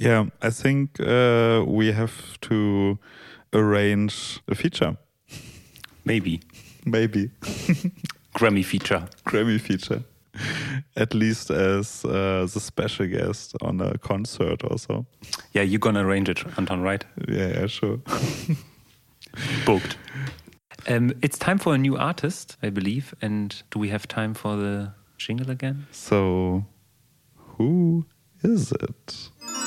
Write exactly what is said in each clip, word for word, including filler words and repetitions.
Yeah, I think uh, we have to arrange a feature. Maybe. Maybe. Grammy feature. Grammy feature. At least as uh, the special guest on a concert or so. Yeah, you're gonna arrange it, Anton, right? Yeah, yeah, sure. Booked. Um, it's time for a new artist, I believe. And do we have time for the jingle again? So, who is it?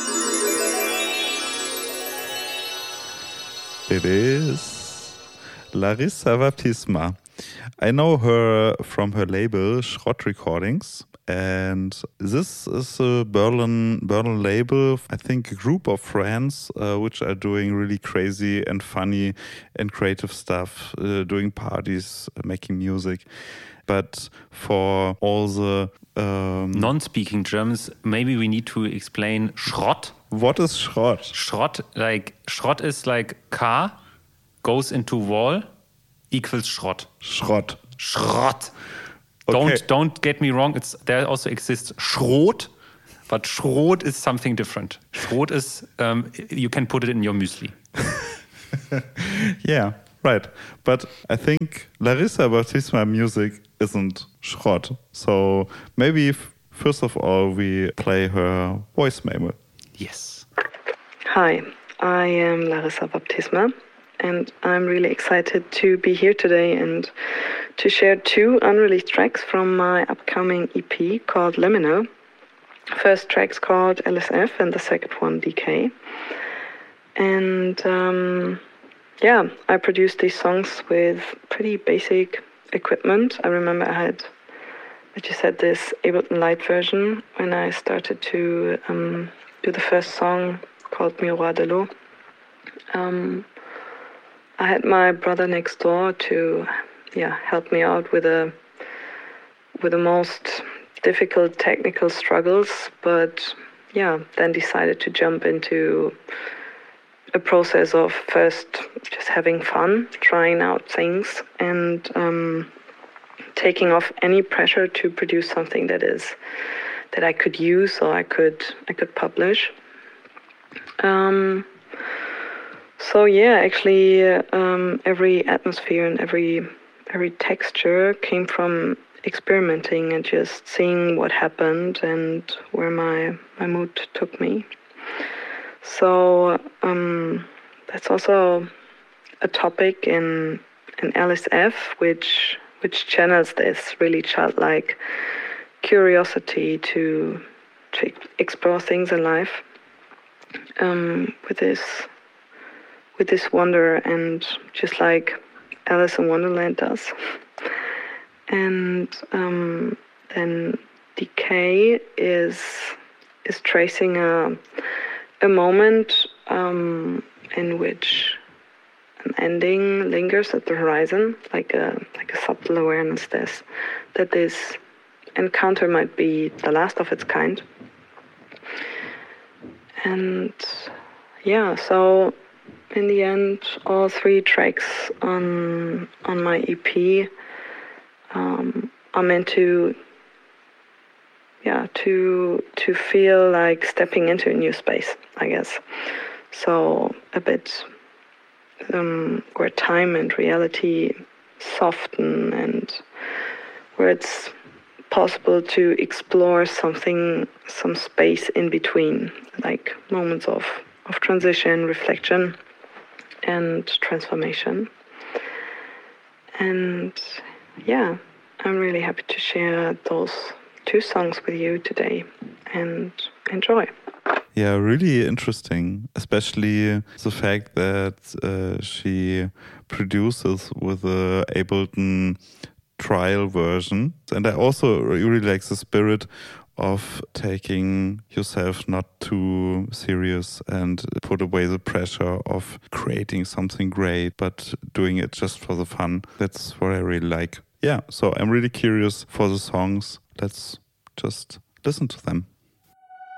It is Larissa Baptisma. I know her from her label Schrott Recordings, and this is a Berlin Berlin label. I think a group of friends uh, which are doing really crazy and funny and creative stuff, uh, doing parties, uh, making music. But for all the um, non-speaking Germans, maybe we need to explain Schrott. What is Schrott? Schrott, like Schrott is like car goes into wall equals Schrott. Schrott. Schrott. Okay. Don't don't get me wrong. It's there also exists Schrot, but Schrot is something different. Schrot is um, you can put it in your muesli. Yeah, right. But I think Larissa Baptisma music isn't Schrott. So maybe f- first of all we play her voice memo. Yes. Hi, I am Larissa Baptisma, and I'm really excited to be here today and to share two unreleased tracks from my upcoming E P called Liminal. First track's called L S F and the second one D K. And um, yeah, I produced these songs with pretty basic equipment. I remember I had, as you said, this Ableton Light version when I started to um, do the first song called Miroir de l'eau. Um, I had my brother next door to, yeah, help me out with the with the most difficult technical struggles, but yeah, then decided to jump into a process of first just having fun, trying out things, and um, taking off any pressure to produce something that is that I could use or I could I could publish. Um, so yeah, actually, um, every atmosphere and every every texture came from experimenting and just seeing what happened and where my my mood took me. So um, that's also a topic in in L S F, which which channels this really childlike curiosity to to explore things in life um, with this with this wonder, and just like Alice in Wonderland does. And um, then Decay is is tracing a a moment um, in which an ending lingers at the horizon, like a like a subtle awareness this, that this encounter might be the last of its kind. And yeah, so in the end, all three tracks on on my E P um, are meant to yeah to to feel like stepping into a new space, I guess. So a bit um, where time and reality soften, and where it's possible to explore something, some space in between, like moments of, of transition, reflection, and transformation. And yeah, I'm really happy to share those two songs with you today, and enjoy. Yeah, really interesting, especially the fact that uh, she produces with the Ableton trial version. And I also really like the spirit of taking yourself not too serious and put away the pressure of creating something great, but doing it just for the fun. That's what I really like. Yeah, so I'm really curious for the songs. Let's just listen to them.